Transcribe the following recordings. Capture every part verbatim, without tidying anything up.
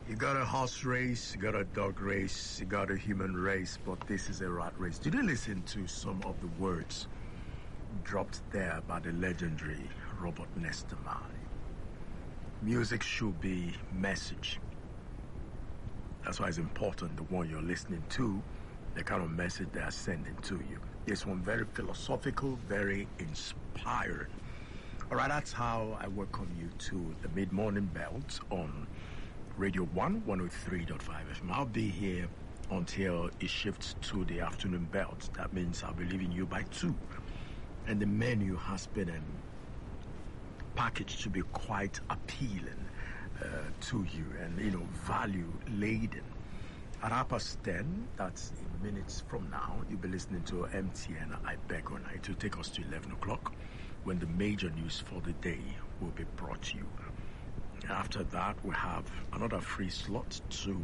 You got a horse race, you got a dog race, you got a human race, but this is a rat race. Did you listen to some of the words dropped there by the legendary Robert Nesta Marley? Music should be message. That's why it's important, the one you're listening to, the kind of message they are sending to you. This one very philosophical, very inspiring. All right, that's how I welcome you to the Mid-Morning Belt on Radio one, one oh three point five F M. I'll be here until it shifts to the afternoon belt. That means I'll be leaving you by two. And the menu has been um, packaged to be quite appealing uh, to you and, you know, value laden. At half past ten, that's in minutes from now, you'll be listening to M T N I Beg All Night. It will take us to eleven o'clock when the major news for the day will be brought to you. After that, we have another free slot to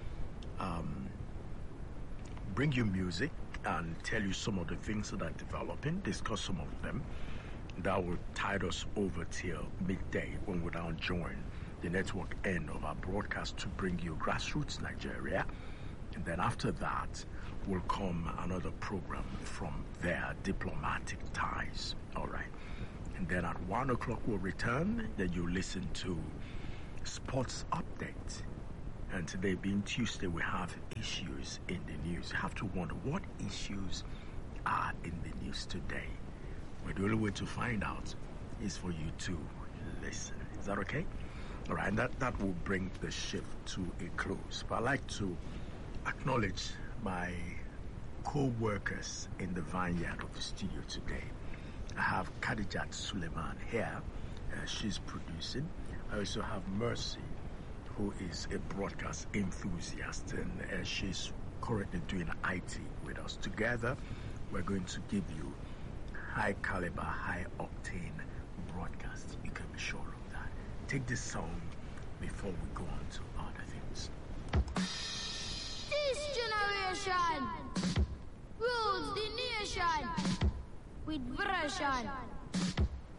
um, bring you music and tell you some of the things that are developing, discuss some of them. That will tide us over till midday when we now join the network end of our broadcast to bring you Grassroots Nigeria. And then after that will come another program from their Diplomatic Ties. All right. And then at one o'clock we'll return. Then you listen to Sports Update. And today being Tuesday, we have issues in the news. You have to wonder what issues are in the news today. But the only way to find out is for you to listen. Is that okay? All right, and that, that will bring the shift to a close. But I'd like to acknowledge my co-workers in the vineyard of the studio today. I have Khadijat Suleiman here. Uh, she's producing. I also have Mercy, who is a broadcast enthusiast, and uh, she's currently doing I T with us. Together, we're going to give you high caliber, high octane broadcast. You can be sure of that. Take this song before we go on to other things. This generation rules the nation with version.